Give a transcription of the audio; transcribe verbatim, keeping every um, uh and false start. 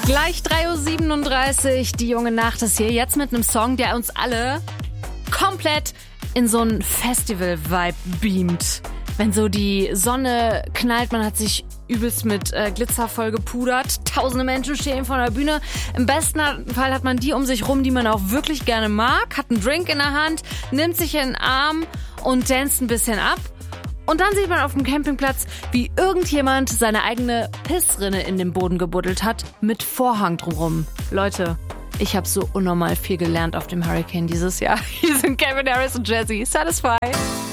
Gleich drei Uhr siebenunddreißig, die junge Nacht ist hier jetzt mit einem Song, der uns alle komplett in so ein Festival-Vibe beamt. Wenn so die Sonne knallt, man hat sich übelst mit äh, Glitzer voll gepudert, tausende Menschen stehen vor der Bühne. Im besten Fall hat man die um sich rum, die man auch wirklich gerne mag, hat einen Drink in der Hand, nimmt sich in den Arm und danst ein bisschen ab. Und dann sieht man auf dem Campingplatz, wie irgendjemand seine eigene Pissrinne in den Boden gebuddelt hat, mit Vorhang drumrum. Leute, ich habe so unnormal viel gelernt auf dem Hurricane dieses Jahr. Hier sind Calvin Harris und Jazzy. Satisfy.